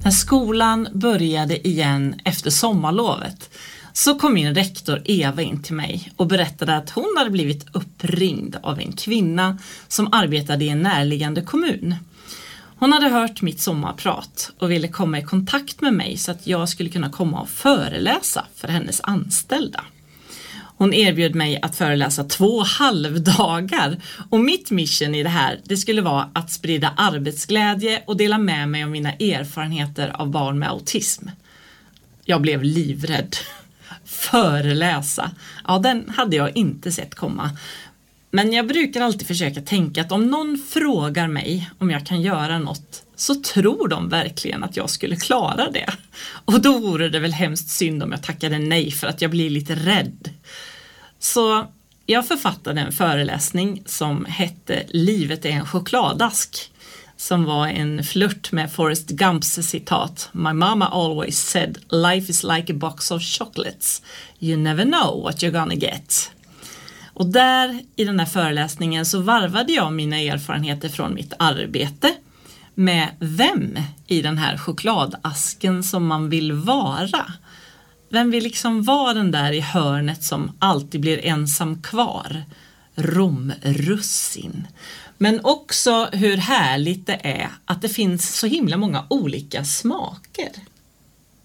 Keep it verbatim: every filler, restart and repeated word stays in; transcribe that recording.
När skolan började igen efter sommarlovet så kom min rektor Eva in till mig och berättade att hon hade blivit uppringd av en kvinna som arbetade i en närliggande kommun. Hon hade hört mitt sommarprat och ville komma i kontakt med mig så att jag skulle kunna komma och föreläsa för hennes anställda. Hon erbjöd mig att föreläsa två halvdagar och mitt mission i det här det skulle vara att sprida arbetsglädje och dela med mig av mina erfarenheter av barn med autism. Jag blev livrädd. Föreläsa. Ja, den hade jag inte sett komma. Men jag brukar alltid försöka tänka att om någon frågar mig om jag kan göra något så tror de verkligen att jag skulle klara det. Och då vore det väl hemskt synd om jag tackade nej för att jag blir lite rädd. Så jag författade en föreläsning som hette Livet är en chokladask. Som var en flört med Forrest Gumps citat. My mama always said life is like a box of chocolates. You never know what you're gonna get. Och där i den här föreläsningen så varvade jag mina erfarenheter från mitt arbete med vem i den här chokladasken som man vill vara. Vem vill liksom vara den där i hörnet som alltid blir ensam kvar? Romrussin. Men också hur härligt det är att det finns så himla många olika smaker.